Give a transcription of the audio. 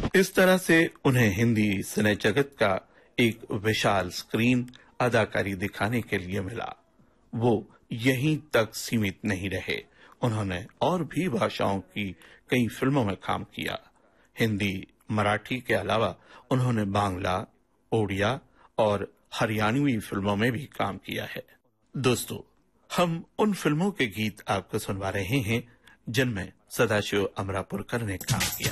इस तरह से उन्हें हिंदी सिने जगत का एक विशाल स्क्रीन अदाकारी दिखाने के लिए मिला। वो यहीं तक सीमित नहीं रहे, उन्होंने और भी भाषाओं की कई फिल्मों में काम किया। हिंदी, मराठी के अलावा उन्होंने बांग्ला, ओडिया और हरियाणवी फिल्मों में भी काम किया है। दोस्तों, हम उन फिल्मों के गीत आपको सुनवा रहे हैं जिनमें सदाशिव अमरापुरकर ने काम किया।